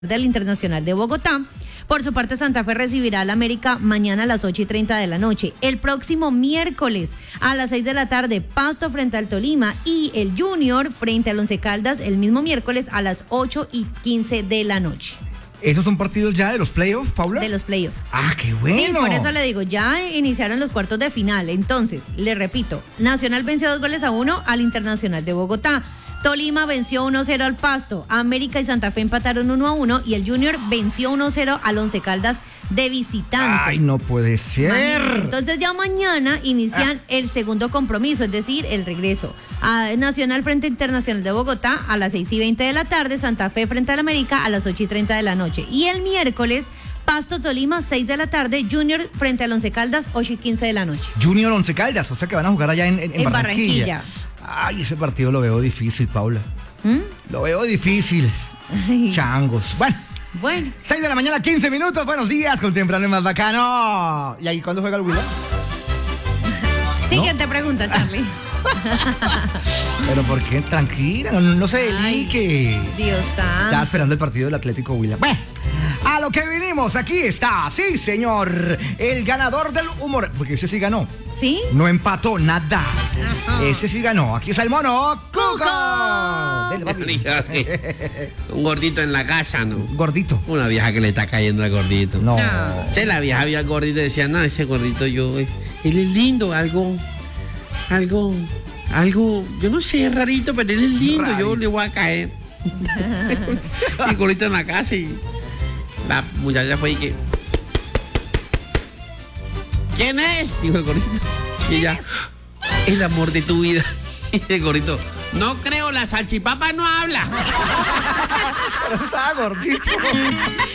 del Internacional de Bogotá. Por su parte, Santa Fe recibirá al América mañana a las 8:30 de la noche. El próximo miércoles a las 6 de la tarde, Pasto frente al Tolima y el Junior frente al Once Caldas el mismo miércoles a las 8:15 de la noche. ¿Esos son partidos ya de los playoffs, Paula? De los playoffs. Ah, qué bueno. Sí, por eso le digo, ya iniciaron los cuartos de final. Entonces, le repito, Nacional venció 2-1 al Internacional de Bogotá. Tolima venció 1-0 al Pasto, América y Santa Fe empataron 1-1 y el Junior venció 1-0 al Once Caldas de visitante. Ay, no puede ser. Imagínate. Entonces ya mañana inician el segundo compromiso, es decir, el regreso. Nacional frente a Internacional de Bogotá a las 6:20 de la tarde, Santa Fe frente al América a las 8:30 de la noche. Y el miércoles, Pasto Tolima, 6 de la tarde, Junior frente al Once Caldas, 8:15 de la noche. Junior Once Caldas, o sea que van a jugar allá en Barranquilla. Ay, ese partido lo veo difícil, Paula. Lo veo difícil. Ay. Changos. Bueno. 6 de la mañana, 15 minutos. Buenos días, con temprano es más bacano. ¿Y ahí cuándo juega el Huila? Siguiente pregunta, Charlie. Pero ¿por qué? Tranquila, no se delique. Dios santo. Estaba esperando el partido del Atlético Huila. Bueno, a lo que vinimos, aquí está, sí señor, el ganador del humor, porque ese sí ganó. ¿Sí? No empató nada. Ajá. Ese sí ganó. Aquí está el mono Cuco. Dele, papi. Un gordito en la casa, ¿no? Gordito. Una vieja que le está cayendo al gordito. No. Che, la vieja vio al gordito y decía, no, ese gordito él es lindo, algo, yo no sé, es rarito, pero él es lindo, Rarito. yo le voy a caer. Y el gordito en la casa y la muchacha fue y que, ¿quién es? Dijo el gordito. Y ella, el amor de tu vida. Y el gordito, no creo, la salchipapa no habla. Pero estaba gordito.